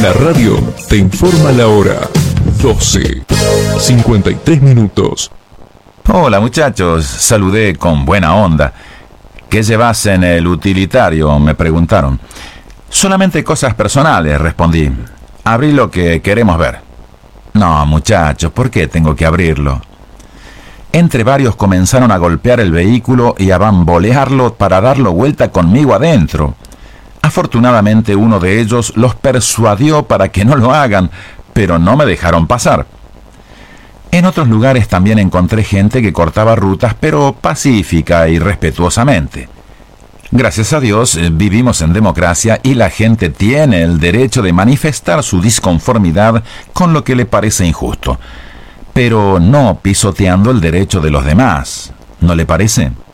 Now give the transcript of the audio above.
La radio te informa la hora. 12:53. Hola muchachos, saludé con buena onda. ¿Qué llevas en el utilitario?, me preguntaron. Solamente cosas personales, respondí. Abrí lo que queremos ver. No, muchachos, ¿por qué tengo que abrirlo? Entre varios comenzaron a golpear el vehículo y a bambolearlo para darlo vuelta conmigo adentro. Afortunadamente uno de ellos los persuadió para que no lo hagan, pero no me dejaron pasar. En otros lugares también encontré gente que cortaba rutas, pero pacífica y respetuosamente. Gracias a Dios, vivimos en democracia y la gente tiene el derecho de manifestar su disconformidad con lo que le parece injusto, pero no pisoteando el derecho de los demás. ¿No le parece?